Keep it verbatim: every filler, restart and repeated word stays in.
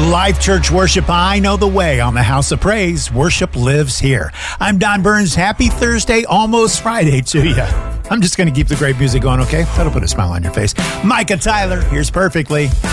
Life Church Worship, I know the way on the House of Praise. Worship lives here. I'm Don Burns. Happy Thursday, almost Friday to you. I'm just going to keep the great music going, okay? That'll put a smile on your face. Micah Tyler, here's Perfectly.